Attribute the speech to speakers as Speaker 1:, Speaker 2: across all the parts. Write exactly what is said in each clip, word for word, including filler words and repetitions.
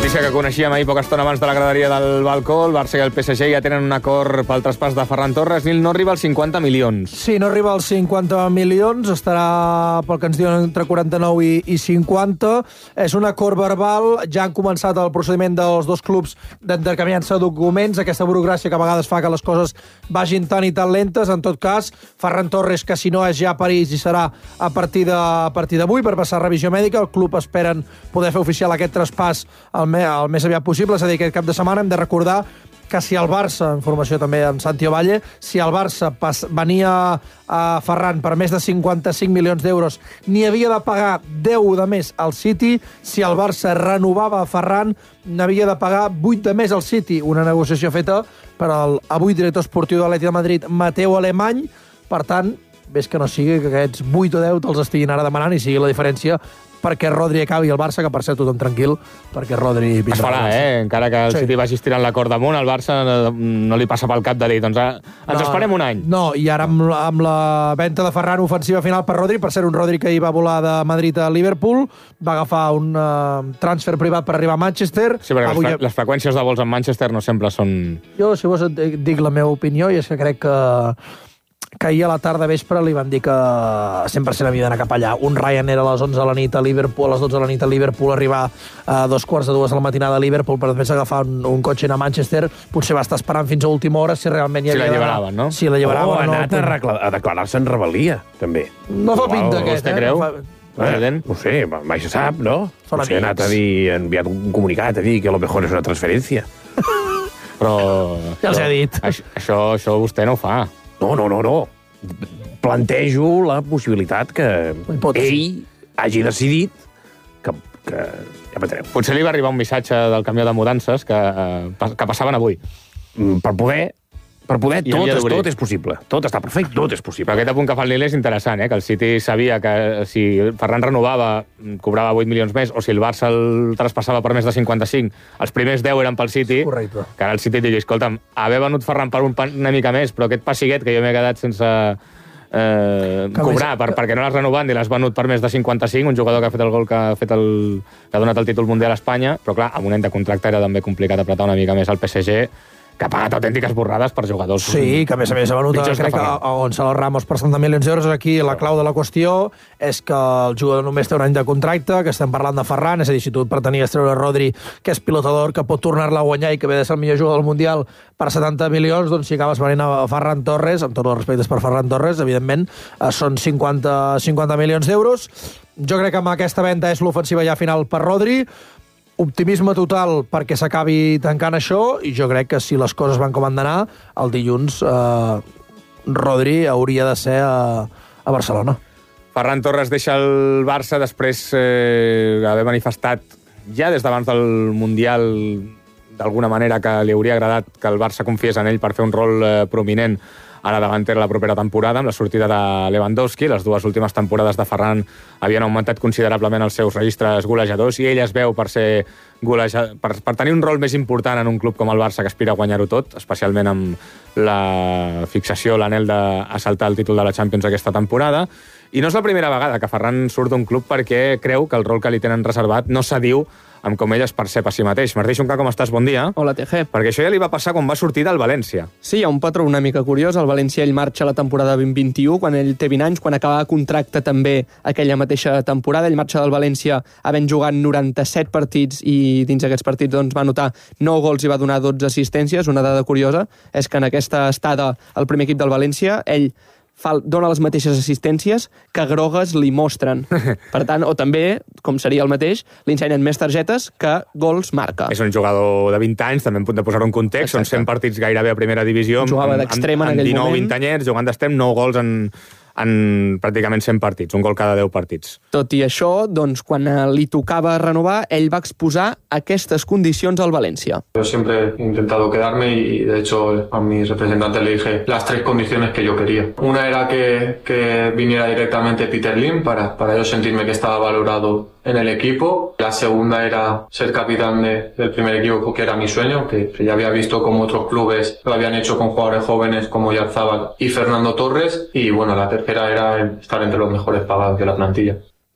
Speaker 1: Notícia que coneixíem ahir poca estona abans de la graderia del balcó. El Barça i el P S G ja tenen un acord pel traspàs de Ferran Torres. Nil, no arriba als cinquanta milions.
Speaker 2: Sí, no arriba als cinquanta milions. Estarà, pel que ens diuen, entre quaranta-nou i, i cinquanta. És un acord verbal. Ja han començat el procediment dels dos clubs d'intercanviar-se documents. Aquesta burocràcia que a vegades fa que les coses vagin tan i tan lentes. En tot cas, Ferran Torres, que si no és ja a París i serà a partir de a partir d'avui per passar revisió mèdica. El club esperen poder fer oficial aquest traspàs el, me, el més aviat possible, és a dir, aquest cap de setmana. Hem de recordar que si el Barça, informació també en Santi Ovalle, si el Barça pas, venia a Ferran per més de cinquanta-cinc milions d'euros, n'hi havia de pagar deu de més al City. Si el Barça renovava a Ferran, n'havia de pagar vuit de més al City. Una negociació feta per al avui director esportiu de l'Atlètic de Madrid, Mateu Alemany. Per tant, ves que no sigui que aquests vuit o deu te'ls estiguin ara demanant i sigui la diferència perquè Rodri acabi el Barça, que per ser tothom tranquil, perquè Rodri vindrà.
Speaker 1: Es farà, eh? Encara que el sí. City vagi estirant l'acord damunt, el Barça no li passa pel cap de dir, doncs ens no, esperem un any.
Speaker 2: No, i ara amb, amb la venda de Ferran, ofensiva final per Rodri, per ser un Rodri que hi va volar de Madrid a Liverpool, va agafar un uh, transfer privat per arribar a Manchester.
Speaker 1: Sí, perquè Avui... les, les freqüències de vols en Manchester no sempre són...
Speaker 2: Jo, si vols, et dic la meva opinió, i és que crec que que ahir a la tarda vespre li van dir que cent per cent havia d'anar cap allà. Un Ryanair a les onze de la nit a Liverpool, a les dotze de la nit a Liverpool, arribar a dos quarts de dues de la matinada a Liverpool per després agafar un, un cotxe a Manchester. Potser va estar esperant fins a última hora si realment hi havia...
Speaker 1: Si l'alliberaven, no?
Speaker 2: Si l'alliberaven,
Speaker 3: o ha
Speaker 2: no,
Speaker 3: anat a, recla- a declarar-se en rebel·lia, també.
Speaker 2: No fa pinta aquest,
Speaker 1: vostè
Speaker 2: eh?
Speaker 1: creu?
Speaker 2: No fa...
Speaker 3: Eh, no sé, mai se sap, no?
Speaker 2: Són
Speaker 3: Potser ha anat a dir, ha enviat un comunicat a dir que a lo mejor és una transferència.
Speaker 1: Però...
Speaker 2: Ja els he dit.
Speaker 1: Això, això, això vostè no ho fa.
Speaker 3: No, no, no, no. Plantejo la possibilitat que ell hagi decidit que, que ja veurem.
Speaker 1: Potser li va arribar un missatge del camió de mudances que, que passaven avui.
Speaker 3: Per poder, per poder tot, és,
Speaker 1: tot
Speaker 3: és possible. Tot està perfecte, tot és possible.
Speaker 1: Però aquest apunt que fa el Nil és interessant, eh? Que el City sabia que si Ferran renovava, cobrava vuit milions més, o si el Barça el traspassava per més de cinquanta-cinc, els primers deu eren pel City.
Speaker 2: Correcte.
Speaker 1: Que ara el City digui, escolta'm, haver venut Ferran per un pan una mica més, però aquest passiguet que jo m'he quedat sense... Eh, cobrar, per, perquè no l'has renovat i l'has venut per més de cinquanta-cinc, un jugador que ha fet el gol que ha fet el, que ha donat el títol mundial a Espanya, però clar, amb un any de contracte era també complicat apretar una mica més al P S G, que ha pagat autèntiques borrades per jugadors.
Speaker 2: Sí, que a més a més ha venut, crec que a Gonzalo Ramos per setanta milions d'euros. Aquí la clau de la qüestió és que el jugador només té un any de contracte, que estem parlant de Ferran, és a dir, si tu pretenies treure Rodri, que és pilotador, que pot tornar-la a guanyar i que ve de ser el millor jugador del Mundial per setanta milions, doncs si acabes venint a Ferran Torres, amb tots els respectes per Ferran Torres, evidentment, són cinquanta, cinquanta milions d'euros. Jo crec que amb aquesta venda és l'ofensiva ja final per Rodri. Optimisme total perquè s'acabi tancant això, i jo crec que si les coses van com han d'anar, el dilluns eh, Rodri hauria de ser a, a Barcelona.
Speaker 1: Ferran Torres deixa el Barça després eh, d'haver manifestat ja des d'abans del Mundial d'alguna manera que li hauria agradat que el Barça confiés en ell per fer un rol eh, prominent a la davantera la propera temporada, amb la sortida de Lewandowski. Les dues últimes temporades de Ferran havien augmentat considerablement els seus registres golejadors i ell es veu per ser golejador, per, per tenir un rol més important en un club com el Barça que aspira a guanyar-ho tot, especialment amb la fixació, l'anhel d'assaltar el títol de la Champions aquesta temporada. I no és la primera vegada que Ferran surt d'un club perquè creu que el rol que li tenen reservat no s'adiu amb com ell es percep a si mateix. Martí Xunca, com estàs? Bon dia.
Speaker 4: Hola, T G.
Speaker 1: Perquè això ja li va passar quan va sortir del València.
Speaker 4: Sí, hi ha un patró una mica curiós. El València ell marxa a la temporada vint vint-i-u, quan ell té vint anys, quan acaba contracte també aquella mateixa temporada. Ell marxa del València havent jugat noranta-set partits i dins d'aquests partits doncs, va anotar nou gols i va donar dotze assistències. Una dada curiosa és que en aquesta estada al primer equip del València, ell fa, dona les mateixes assistències que grogues li mostren. Per tant, o també, com seria el mateix, li ensenyen més targetes que gols marca.
Speaker 1: És un jugador de vint anys, també en punt de posar un context,
Speaker 4: Exacte.
Speaker 1: són cent partits gairebé a primera divisió,
Speaker 4: jugava d'extrem en aquell moment,
Speaker 1: dinou vint anyets, jugant d'extrem, nou gols en, en pràcticament cent partits, un gol cada deu partits.
Speaker 4: Tot i això, doncs, quan li tocava renovar, ell va exposar aquestes condicions al València.
Speaker 5: Yo siempre he intentado quedarme y, de hecho, a mis representantes le dije las tres condiciones que yo quería. Una era que, que viniera directamente Peter Lim para, para yo sentirme que estaba valorado en el equipo. La segunda era ser capitán de, del primer equipo, que era mi sueño, que ya había visto cómo otros clubes lo habían hecho con jugadores jóvenes como Yarzábal y Fernando Torres. Y bueno, la tercera era estar entre los mejores pagados de la plantilla.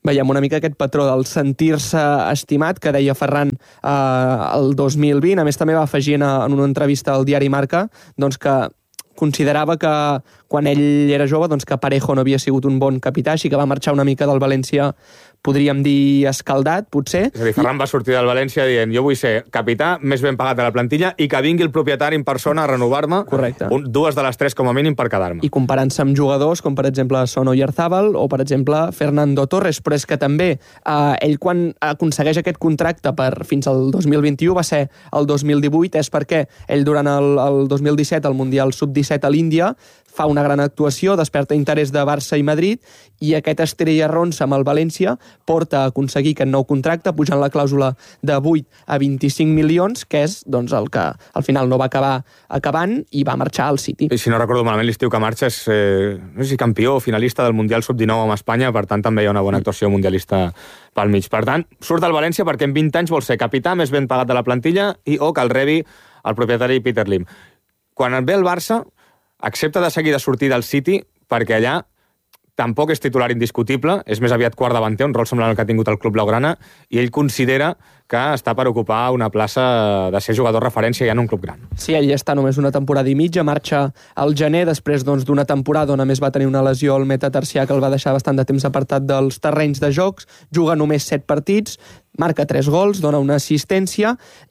Speaker 4: Veiem una mica aquest patró del sentir-se estimat que deia Ferran eh, el dos mil vint. A més, també va afegir en, en una entrevista al diari Marca doncs que considerava que quan ell era jove doncs que Parejo no havia sigut un bon capità, així que va marxar una mica del València, podríem dir escaldat, potser.
Speaker 1: És a dir, Ferran va sortir del València dient jo vull ser capità més ben pagat de la plantilla i que vingui el propietari en persona a renovar-me.
Speaker 4: Correcte.
Speaker 1: Un, dues de les tres com a mínim per quedar-me.
Speaker 4: I comparant-se amb jugadors com per exemple Son Oyarzábal o per exemple Fernando Torres, però és que també eh, ell quan aconsegueix aquest contracte per fins al dos mil vint-i-u va ser el dos mil divuit, és perquè ell durant el, el dos mil disset, el Mundial sub disset a l'Índia, fa una gran actuació, desperta interès de Barça i Madrid i aquest estrella ronça amb el València porta a aconseguir aquest nou contracte pujant la clàusula de vuit a vint-i-cinc milions, que és doncs, el que al final no va acabar acabant i va marxar al City.
Speaker 1: I si no recordo malament, l'estiu que marxa és eh, no sé si campió o finalista del Mundial sub dinou amb Espanya, per tant també hi ha una bona actuació mundialista pel mig. Per tant, surt del València perquè en vint anys vol ser capità més ben pagat de la plantilla i o que el rebi el propietari Peter Lim. Quan et ve el Barça, accepta de seguir de sortir del City perquè allà tampoc és titular indiscutible, és més aviat quart davanter, un rol semblant al que ha tingut el club blaugrana, i ell considera que està per ocupar una plaça de ser jugador referència ja en un club gran.
Speaker 4: Sí, ell està només una temporada i mitja, marxa al gener, després doncs, d'una temporada on a més va tenir una lesió al metatarsià que el va deixar bastant de temps apartat dels terrenys de jocs, juga només set partits, marca tres gols, dona una assistència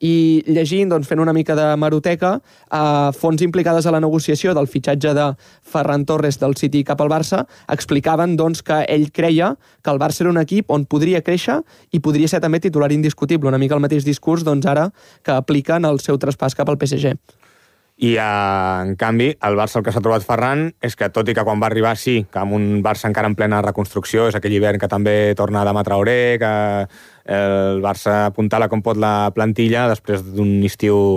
Speaker 4: i llegint, doncs, fent una mica de maroteca, eh, fonts implicades a la negociació del fitxatge de Ferran Torres del City cap al Barça explicaven doncs, que ell creia que el Barça era un equip on podria créixer i podria ser també titular indiscutible, una mica el mateix discurs doncs, ara que apliquen el seu traspàs cap al P S G.
Speaker 1: I, en canvi, el Barça el que s'ha trobat Ferran és que, tot i que quan va arribar, sí, que amb un Barça encara en plena reconstrucció, és aquell hivern que també torna Adama Traoré, que el Barça apuntala com pot la plantilla després d'un estiu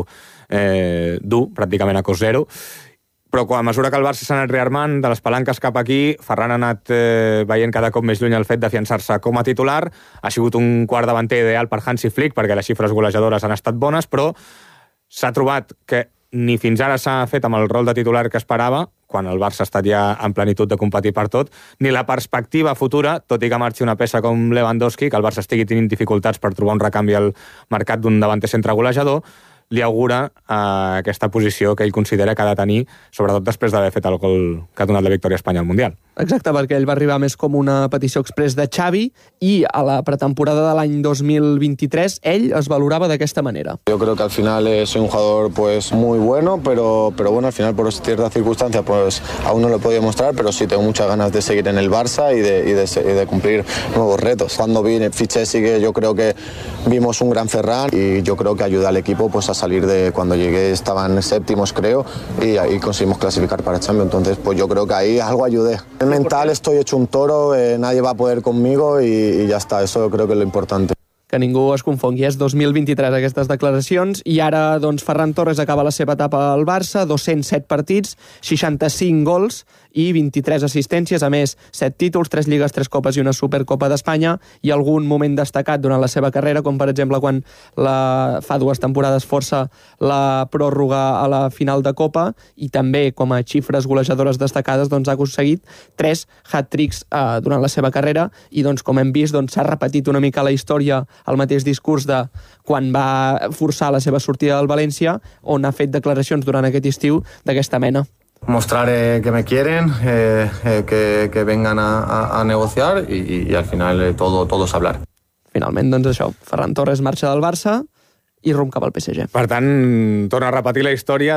Speaker 1: eh, dur, pràcticament a cost zero. Però a mesura que el Barça s'ha anat rearmant de les palanques cap aquí, Ferran ha anat eh, veient cada cop més lluny el fet d'afiançar-se com a titular, ha sigut un quart davanter ideal per Hansi Flick perquè les xifres golejadores han estat bones, però s'ha trobat que ni fins ara s'ha fet amb el rol de titular que esperava, quan el Barça ha estat ja en plenitud de competir per tot, ni la perspectiva futura, tot i que marxi una peça com Lewandowski, que el Barça estigui tenint dificultats per trobar un recanvi al mercat d'un davanter centre golejador, li augura eh, aquesta posició que ell considera que ha de tenir, sobretot després d'haver fet el gol que ha donat la victòria a Espanya al Mundial.
Speaker 4: Exacte, perquè ell va arribar més com una petició express de Xavi i a la pretemporada de l'any dos mil vint-i-tres ell es valorava d'aquesta manera.
Speaker 6: Yo creo que al final eh, soy un jugador pues muy bueno, pero, pero bueno, al final por ciertas circunstancias pues aún no lo he podido mostrar, pero sí tengo muchas ganas de seguir en el Barça y de, y de, y de cumplir nuevos retos. Cuando vine, fiché, sí que yo creo que vimos un gran Ferran y yo creo que ayuda al equipo pues a salir de cuando llegué estaban séptimos creo y ahí conseguimos clasificar para Champions, entonces pues yo creo que ahí algo ayudé. El mental estoy hecho un toro, eh, nadie va a poder conmigo y, y ya está, eso creo que es lo importante.
Speaker 4: Que ningú es confongui, és dos mil vint-i-tres aquestes declaracions i ara doncs, Ferran Torres acaba la seva etapa al Barça, dos-cents set partits, seixanta-cinc gols i vint-i-tres assistències, a més set títols, tres lligues, tres copes i una Supercopa d'Espanya i algun moment destacat durant la seva carrera, com per exemple quan la, fa dues temporades força la pròrroga a la final de Copa i també com a xifres golejadores destacades doncs, ha aconseguit tres hat-tricks eh, durant la seva carrera i doncs, com hem vist s'ha doncs, repetit una mica la història el mateix discurs de quan va forçar la seva sortida del València, on ha fet declaracions durant aquest estiu d'aquesta mena.
Speaker 7: Mostrar eh, que me quieren, eh, eh, que, que vengan a, a, a negociar y, y al final eh, todo, todo es hablar.
Speaker 4: Finalment, doncs això, Ferran Torres marxa del Barça i rumb cap al P S G.
Speaker 1: Per tant, torna a repetir la història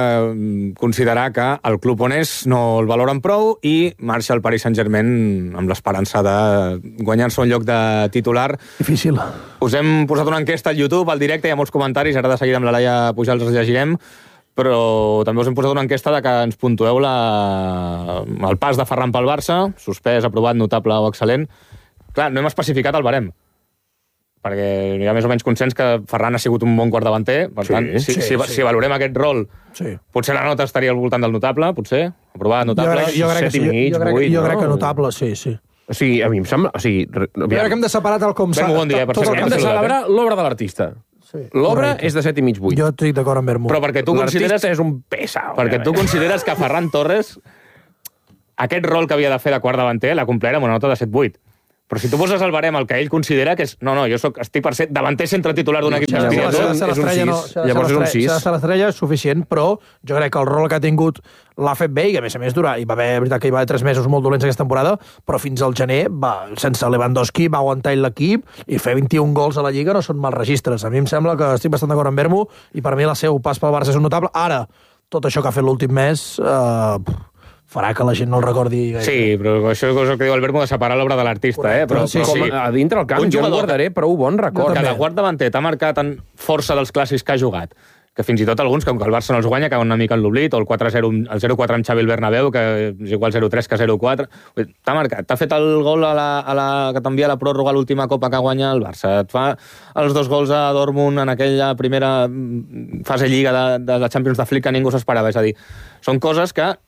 Speaker 1: de considerar que el club on és no el valoren prou i marxa al Paris Saint-Germain amb l'esperança de guanyar-se un lloc de titular.
Speaker 2: Difícil.
Speaker 1: Us hem posat una enquesta al YouTube, al directe, hi ha molts comentaris, ara de seguida amb la Laia Pujals els llegirem, però també us hem posat una enquesta de que ens puntueu la... el pas de Ferran pel Barça, suspès, aprovat, notable o excel·lent. Clar, no hem especificat el barem, perquè hi ha més o menys consens que Ferran ha sigut un bon quart davanter, per sí, tant, si, sí, si, sí. si valorem aquest rol, sí. Potser la nota estaria al voltant del notable, potser, aprovat, notable,
Speaker 2: jo crec, jo crec
Speaker 1: set i mig,
Speaker 2: jo crec,
Speaker 1: vuit,
Speaker 2: jo
Speaker 1: no?
Speaker 2: crec que notable, sí, sí.
Speaker 3: O sigui, a mi em sembla... O sigui,
Speaker 2: jo crec que hem de separar tal com s'ha...
Speaker 1: Bon dia, per tot,
Speaker 3: hem de celebrar l'obra de l'artista. Sí, l'obra és de set i mig, vuit.
Speaker 2: Jo estic d'acord amb Bermú.
Speaker 1: Però perquè tu consideres...
Speaker 3: L'artista és un pesa.
Speaker 1: Perquè tu consideres que Ferran Torres aquest rol que havia de fer de quart davanter l'ha complert amb una nota de set vuit. Però si tu poses el barem el que ell considera que és... No, no, jo soc, estic per ser davanter centre titular d'un equip
Speaker 2: d'estudiants.
Speaker 1: d'estudiants.
Speaker 2: És un sis. Llavors és un sis. Si l'estrella és suficient, però jo crec que el rol que ha tingut l'ha fet bé i, a més a més, durant, i va haver, veritat que hi va haver tres mesos molt dolents aquesta temporada, però fins al gener, va, sense Lewandowski, va aguantar l'equip i fer vint-i-un gols a la Lliga no són mals registres. A mi em sembla que estic bastant d'acord amb Vermo i per mi el seu pas pel Barça és un notable. Ara, tot això que ha fet l'últim mes... Eh, farà que la gent no el recordi gaire.
Speaker 1: Sí, però això és el que diu el Vermo de separar l'obra de l'artista, eh? Però,
Speaker 3: sí,
Speaker 1: però
Speaker 3: sí.
Speaker 1: sí.
Speaker 3: A dintre el camp jo en guardaré prou bon record.
Speaker 1: Que la guard davanter t'ha marcat en força dels clàssics que ha jugat, que fins i tot alguns, com que el Barça no els guanya, acaben una mica en l'oblit, o el quatre zero, el zero quatre amb Xavi al Bernabéu, que és igual zero tres que zero quatre. T'ha marcat, t'ha fet el gol a la, a la, que t'envia la pròrroga a l'última copa que guanya el Barça. Et fa els dos gols a Dortmund en aquella primera fase lliga de, de la Champions de Flick que ningú s'esperava. És a dir, són coses que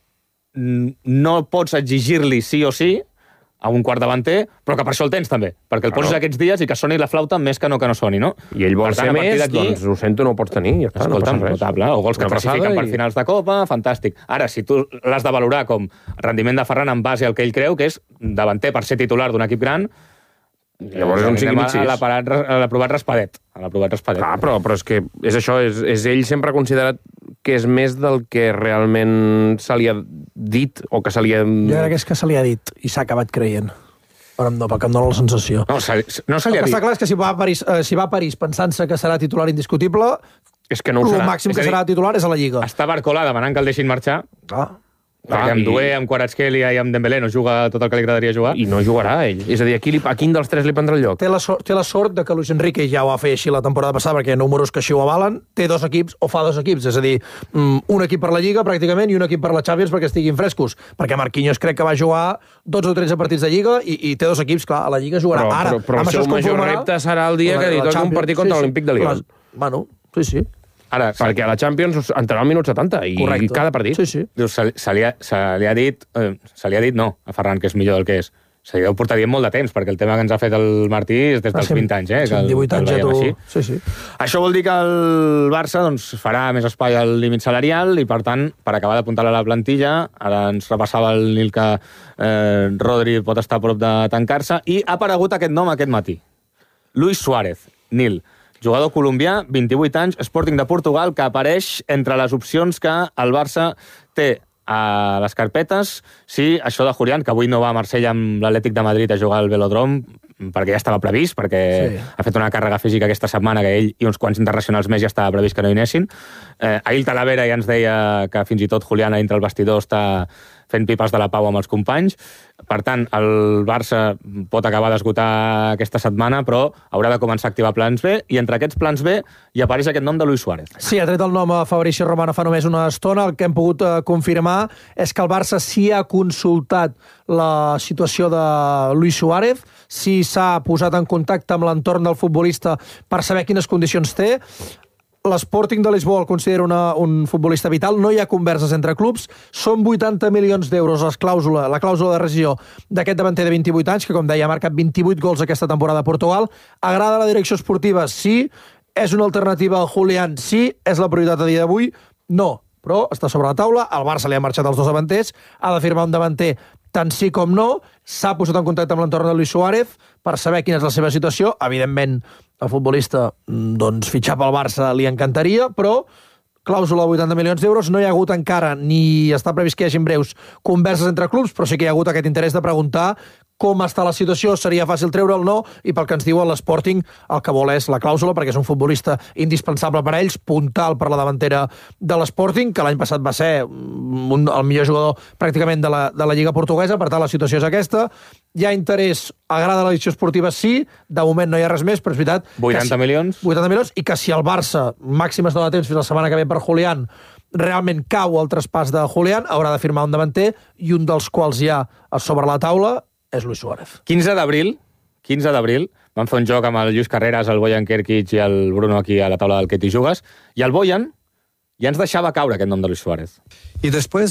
Speaker 1: no pots exigir-li sí o sí a un quart davanter, però que per això el tens també, perquè el poses aquests dies i que soni la flauta més que no que no soni, no?
Speaker 3: I ell vol ser més, doncs ho sento, no ho pots tenir, ja està, no passa res.
Speaker 1: Notable, o gols que classifiquen per finals de Copa, fantàstic. Ara, si tu l'has de valorar com rendiment de Ferran en base al que ell creu, que és davanter per ser titular d'un equip gran,
Speaker 3: llavors és un cinc i mig sis.
Speaker 1: A l'aprovat raspadet. A l'aprovat raspadet.
Speaker 3: Clar, però, però és que és això, és, és ell sempre ha considerat que és més del que realment se li ha dit o que se li ha...
Speaker 2: Jo crec que és que se li ha dit i s'ha acabat creient. Però no, perquè em dóna la sensació.
Speaker 1: No, se, no se li ha dit.
Speaker 2: Està clar és que si va a París, eh, si va a París pensant-se que serà titular indiscutible,
Speaker 3: és que no ho serà.
Speaker 2: El màxim que serà titular és a la Lliga.
Speaker 1: Està Barcola demanant que el deixin marxar.
Speaker 2: Ah.
Speaker 1: Perquè amb Doué, amb Kvaratskhelia i amb Dembélé no juga tot el que li agradaria jugar.
Speaker 3: I no jugarà ell. És a dir, a, qui li, a quin dels tres li prendrà el lloc?
Speaker 2: Té la, sort, té la sort de que Luis Enrique ja ho va fer així la temporada passada, perquè hi ha números que així ho avalen. Té dos equips, o fa dos equips. És a dir, un equip per la Lliga, pràcticament, i un equip per la Champions perquè estiguin frescos. Perquè Marquinhos crec que va jugar dotze o tretze partits de Lliga i, i té dos equips, clar, a la Lliga jugarà.
Speaker 3: Però,
Speaker 2: Ara,
Speaker 3: però, però el seu major repte serà el dia que li toqui un partit contra sí, l'Olímpic de Lyon.
Speaker 2: Bueno, sí, sí.
Speaker 3: Ara, perquè a la Champions entrarà al minut setanta i correcte. Cada partit.
Speaker 2: Sí, sí.
Speaker 1: Dius, se, se, li ha, se li ha dit... Eh, se li ha dit no, a Ferran, que és millor del que és. Se li deu portar dient molt de temps, perquè el tema que ens ha fet el Martí és des dels vint anys, eh? Que el,
Speaker 2: divuit anys ja tu... Sí, sí.
Speaker 1: Això vol dir que el Barça doncs, farà més espai al límit salarial i, per tant, per acabar d'apuntar a la plantilla, ara ens repassava el Nil que eh, Rodri pot estar a prop de tancar-se, i ha aparegut aquest nom aquest matí. Luis Suárez, Nil. Jugador colombià, vint-i-vuit anys, Sporting de Portugal, que apareix entre les opcions que el Barça té a les carpetes. Sí, això de Julián, que avui no va a Marsella amb l'Atlètic de Madrid a jugar al Velodrome, perquè ja estava previst, perquè sí. Ha fet una càrrega física aquesta setmana que ell i uns quants internacionals més ja estava previst que no hi anessin. Eh, ahir el Talavera ja ens deia que fins i tot Julián a dintre el vestidor està fent pipes de la pau amb els companys. Per tant, el Barça pot acabar d'esgotar aquesta setmana, però haurà de començar a activar plans B, i entre aquests plans B hi apareix aquest nom de Luis Suárez.
Speaker 2: Sí, ha tret el nom a Fabricio Romano fa només una estona. El que hem pogut eh, confirmar és que el Barça sí ha consultat la situació de Luis Suárez, sí s'ha posat en contacte amb l'entorn del futbolista per saber quines condicions té. L'Sporting de Lisboa el considera una, un futbolista vital, no hi ha converses entre clubs, són vuitanta milions d'euros les clàusula, la clàusula de rescisió d'aquest davanter de vint-i-vuit anys, que com deia ha marcat vint-i-vuit gols aquesta temporada a Portugal. Agrada la direcció esportiva? Sí. És una alternativa al Julián? Sí. És la prioritat a dia d'avui? No. Però està sobre la taula, al Barça li han marxat els dos davanters, ha de firmar un davanter tant sí com no, s'ha posat en contacte amb l'entorn de Luis Suárez per saber quina és la seva situació. Evidentment, el futbolista, doncs, fitxar pel Barça li encantaria, però clàusula de vuitanta milions d'euros, no hi ha hagut encara, ni està previst que hi hagin breus converses entre clubs, però sí que hi ha hagut aquest interès de preguntar com està la situació, seria fàcil treure'l, no, i pel que ens diuen l'Sporting, el que vol és la clàusula, perquè és un futbolista indispensable per a ells, puntal per la davantera de l'Sporting, que l'any passat va ser un, el millor jugador pràcticament de la, de la Lliga Portuguesa, per tant la situació és aquesta. Hi ha interès, agrada la direcció esportiva, sí, de moment no hi ha res més, però és veritat...
Speaker 1: vuitanta milions.
Speaker 2: vuitanta milions, i que si el Barça, màxim es dona temps fins la setmana que ve per Julián, realment cau el traspàs de Julián, haurà de firmar un davanter, i un dels quals hi ha a sobre la taula és Luis Suárez.
Speaker 1: quinze d'abril, quinze d'abril, vam fer un joc amb el Lluís Carreras, el Bojan Kerkic i el Bruno aquí a la taula del Que t'hi jugues, i el Bojan ja ens deixava caure aquest nom de Luis Suárez.
Speaker 8: Y después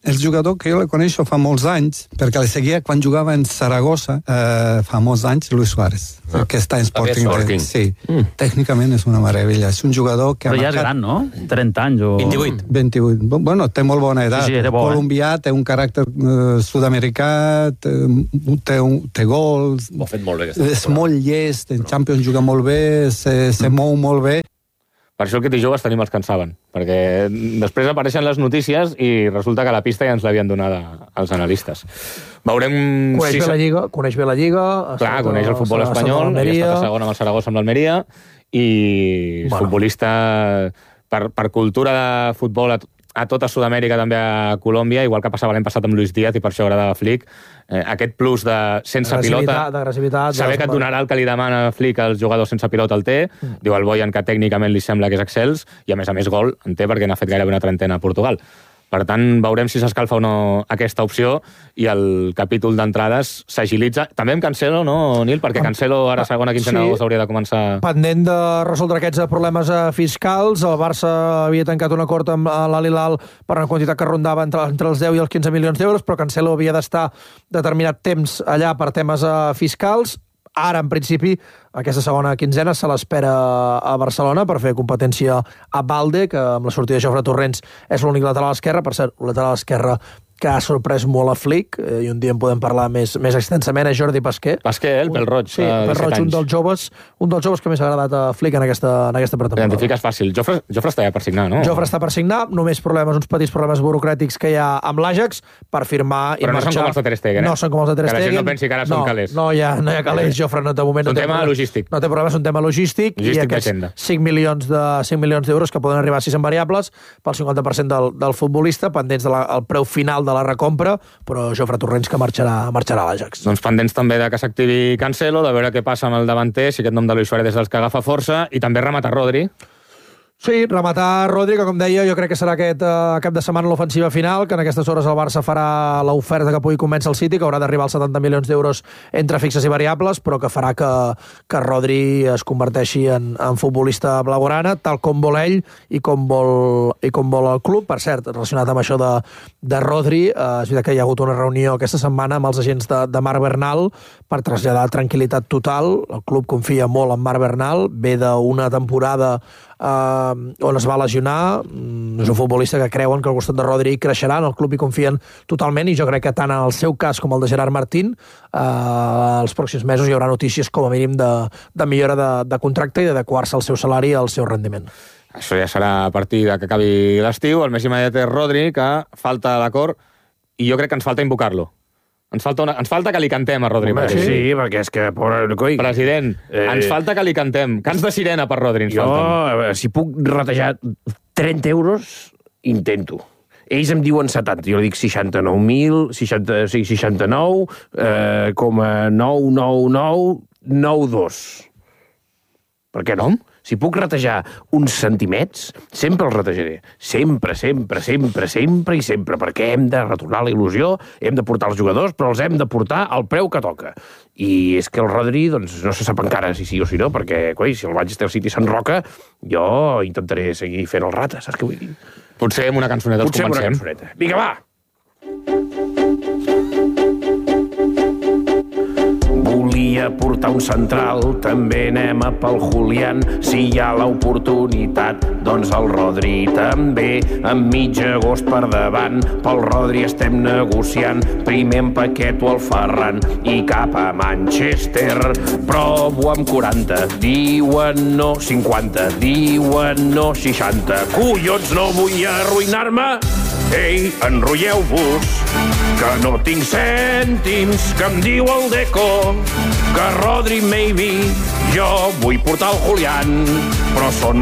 Speaker 8: el jugador que jo el coneixo fa molts anys, perquè el seguia quan jugava en Saragossa, eh, fa molts anys, Luis Suárez, ah, que està en Sporting. Sporting. Sí, mm. tècnicament és una meravella. És un jugador que...
Speaker 9: Però ja és gran, no? trenta anys o...
Speaker 3: vint-i-vuit.
Speaker 8: vint-i-vuit. Bueno, té molt bona edat.
Speaker 9: Sí, sí, bo,
Speaker 8: colombià, té un caràcter eh, sud-americà, té, té, un, té gols...
Speaker 3: Ho ha fet molt bé.
Speaker 8: És molt llest, en Champions juga molt bé, se, se mm. mou molt bé.
Speaker 1: Per això aquests joves tenim els que en saben, perquè després apareixen les notícies i resulta que la pista ja ens l'havien donada als analistes. Veurem...
Speaker 2: Coneix, si... bé la Lliga, coneix bé la Lliga...
Speaker 1: Clar, coneix el futbol espanyol, ha estat a segon amb el Saragossa amb l'Almeria, i bueno. futbolista per, per cultura de futbol a, a tota Sud-amèrica, també a Colòmbia, igual que passava l'any passat amb Luis Díaz, i per això agradava Flick, eh, aquest plus de sense pilota, saber que et donarà el que li demana Flick als jugadors sense pilota el té, mm. diu el Boyan que tècnicament li sembla que és excels, i a més a més gol en té perquè n'ha fet gairebé una trentena a Portugal. Per tant, veurem si s'escalfa o no aquesta opció i el capítol d'entrades s'agilitza. També amb Cancelo, no, Nil? Perquè Cancelo ara segona quinzena sí. hauria de començar...
Speaker 2: Pendent de resoldre aquests problemes fiscals, el Barça havia tancat un acord amb l'Al Hilal per una quantitat que rondava entre, entre els deu i els quinze milions d'euros, però Cancelo havia d'estar determinat temps allà per temes fiscals. Ara, en principi, aquesta segona quinzena se l'espera a Barcelona per fer competència a Balde, que amb la sortida de Jofre Torrents és l'únic lateral esquerre. Per cert, un lateral esquerre que ha sorprès molt a Flick, eh, i un dia en podem parlar més, més extensament, és Jordi Pasquer.
Speaker 1: Pasquer, el pèl-roig,
Speaker 2: sí, pèl-roig, un dels joves, un dels joves que més ha agradat a Flick en aquesta, en aquesta pretemporada.
Speaker 1: Identifiques fàcil. Jofre, Jofre està ja per signar, no?
Speaker 2: Jofre està per signar, només problemes, uns petits problemes burocràtics que hi ha amb l'Ajax per firmar i
Speaker 1: Però
Speaker 2: marxar.
Speaker 1: no són com els de Ter Stegen, eh?
Speaker 2: No són com els de Ter Stegen.
Speaker 1: Que la gent no pensi que ara són
Speaker 2: no,
Speaker 1: calés.
Speaker 2: No, ja, no hi ha calés, Jofre, no, de moment...
Speaker 1: És un
Speaker 2: no
Speaker 1: tema
Speaker 2: problema,
Speaker 1: logístic.
Speaker 2: No té problema, és un tema logístic,
Speaker 1: logístic
Speaker 2: i aquests cinc milions de cinc milions d'euros que poden arribar a sis en variables pel cinquanta per cent del, del futbolista, pendents del de preu final de la recompra, però Jofre Torrents que marxarà, marxarà a l'Ajax.
Speaker 1: Doncs pendents també de que s'activi Cancelo, de veure què passa amb el davanter, si aquest nom de Luis Suárez és dels que agafa força, i també rematar Rodri.
Speaker 2: Sí, rematar Rodri, que com deia, jo crec que serà aquest uh, cap de setmana l'ofensiva final, que en aquestes hores el Barça farà l'oferta que pugui convèncer el City, que haurà d'arribar als setanta milions d'euros entre fixes i variables, però que farà que, que Rodri es converteixi en, en futbolista blaugrana, tal com vol ell i com vol, i com vol el club. Per cert, relacionat amb això de, de Rodri, uh, és veritat que hi ha hagut una reunió aquesta setmana amb els agents de, de Marc Bernal per traslladar tranquil·litat total. El club confia molt en Marc Bernal, ve d'una temporada Uh, on es va lesionar. Mm, és un futbolista que creuen que al costat de Rodri creixerà, en el club hi confien totalment, i jo crec que tant en el seu cas com el de Gerard Martín uh, els pròxims mesos hi haurà notícies com a mínim de, de millora de, de contracte i d'adequar-se al seu salari i al seu rendiment.
Speaker 1: Això ja serà a partir de que acabi l'estiu. El més immediat és Rodri, que falta l'acord, i jo crec que ens falta invocar-lo. Ens falta, una, ens falta que li cantem a Rodri.
Speaker 3: Home, sí, sí, perquè és que... Coi,
Speaker 1: President, eh, ens falta que li cantem. Cants de sirena per Rodri ens
Speaker 3: jo,
Speaker 1: falten.
Speaker 3: Jo, si puc ratejar trenta euros, intento. Ells em diuen setanta, jo li dic seixanta-nou mil, seixanta, sí, seixanta-nou, eh, coma nou nou nou nou dos. Per què no? Si puc ratejar uns centimets, sempre els ratejaré. Sempre, sempre, sempre, sempre i sempre, perquè hem de retornar la il·lusió, hem de portar els jugadors, però els hem de portar al preu que toca. I és que el Rodri, doncs, no se sap encara si sí o si no, perquè, coi, si el Manchester City s'enroca, jo intentaré seguir fent el rata, saps què vull dir?
Speaker 1: Potser amb una cançoneta els
Speaker 3: Potser
Speaker 1: comencem.
Speaker 3: Potser amb una cançoneta. Vinga, va! Volia portar un central, també anem a pel Julián. Si hi ha l'oportunitat, doncs el Rodri també. Amb mig agost per davant, pel Rodri estem negociant. Primer en Paquet o el Ferran i cap a Manchester. Provo amb quaranta, diuen no cinquanta, diuen no seixanta. Collons, no vull arruïnar-me! Ei, enrotlleu-vos, que no tinc cèntims, que em diu el Deco, que Rodri maybe, jo vull portar el Julián, però són